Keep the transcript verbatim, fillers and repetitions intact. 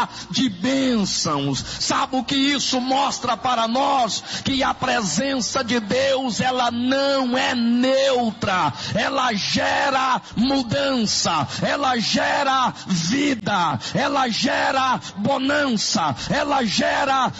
cheia de bênçãos. Sabe o que isso mostra para nós? Que a presença de Deus, ela não é neutra, ela gera mudança, ela gera vida, ela gera bonança, ela gera